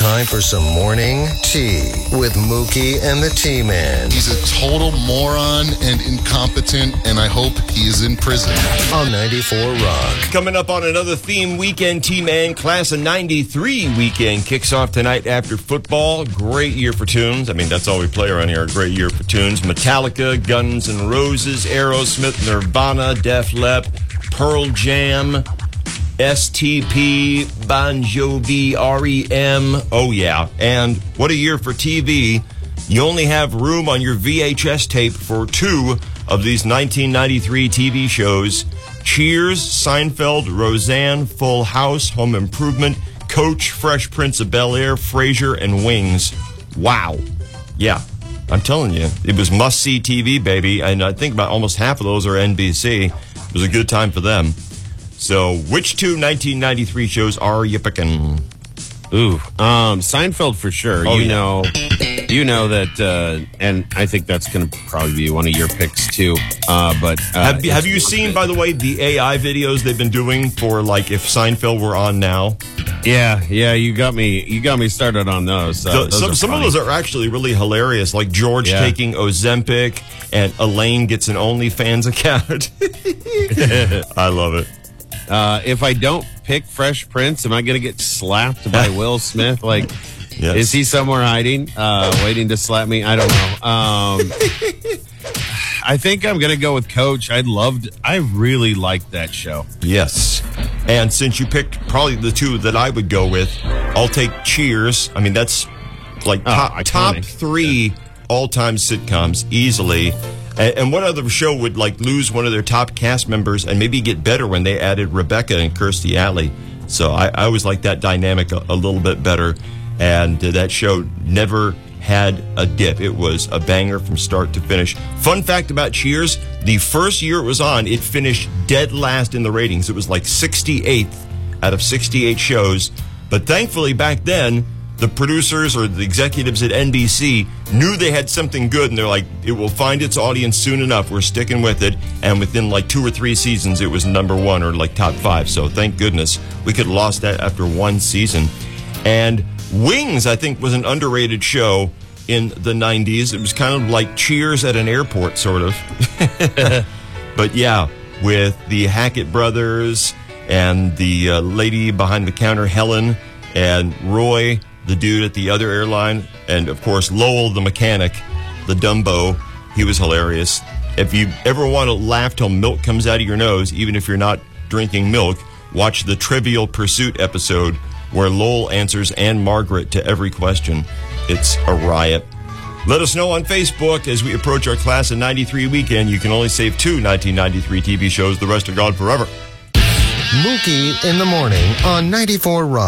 time for some morning tea with Mookie and the T-Man. He's a total moron and incompetent, and I hope he is in prison. On 94 Rock. Coming up on another theme weekend, T-Man Class of 93 weekend kicks off tonight after football. Great year for tunes. I mean, that's all we play around here. A great year for tunes. Metallica, Guns N' Roses, Aerosmith, Nirvana, Def Leppard, Pearl Jam, STP, Bon Jovi, REM. Oh, yeah. And what a year for TV. You only have room on your VHS tape for two of these 1993 TV shows. Cheers, Seinfeld, Roseanne, Full House, Home Improvement, Coach, Fresh Prince of Bel-Air, Frasier, and Wings. Wow. Yeah, I'm telling you, it was must-see TV, baby. And I think about almost half of those are NBC. It was a good time for them. So, which two 1993 shows are you picking? Ooh, Seinfeld for sure. Oh, you know that, and I think that's going to probably be one of your picks too. But have you seen, by the way, the AI videos they've been doing for like if Seinfeld were on now? Yeah, you got me started on those. Some of those are actually really hilarious. Like George taking Ozempic, and Elaine gets an OnlyFans account. I love it. If I don't pick Fresh Prince, am I going to get slapped by Will Smith? Like, yes. Is he somewhere hiding, waiting to slap me? I don't know. I think I'm going to go with Coach. I really liked that show. Yes. And since you picked probably the two that I would go with, I'll take Cheers. I mean, that's like top three all-time sitcoms easily. And what other show would like lose one of their top cast members and maybe get better when they added Rebecca and Kirstie Alley? So I always like that dynamic a little bit better. And that show never had a dip. It was a banger from start to finish. Fun fact about Cheers, the first year it was on, it finished dead last in the ratings. It was like 68th out of 68 shows. But thankfully back then, the producers or the executives at NBC knew they had something good, and they're like, it will find its audience soon enough. We're sticking with it. And within like 2 or 3 seasons, it was number one or like top 5. So thank goodness we could have lost that after one season. And Wings, I think, was an underrated show in the 90s. It was kind of like Cheers at an airport, sort of. But yeah, with the Hackett brothers and the lady behind the counter, Helen, and Roy, the dude at the other airline, and of course Lowell, the mechanic, the Dumbo. He was hilarious. If you ever want to laugh till milk comes out of your nose, even if you're not drinking milk, watch the Trivial Pursuit episode where Lowell answers Anne Margaret to every question. It's a riot. Let us know on Facebook as we approach our Class of 93 weekend. You can only save 2 1993 TV shows. The rest are gone forever. Mookie in the morning on 94 Rock.